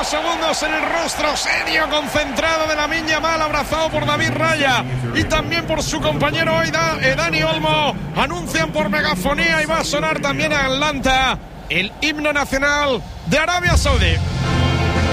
unos segundos en el rostro serio, concentrado de Lamine Yamal, abrazado por David Raya y también por su compañero hoy, Dani Olmo. Anuncian por megafonía y va a sonar también en Atlanta el himno nacional de Arabia Saudí.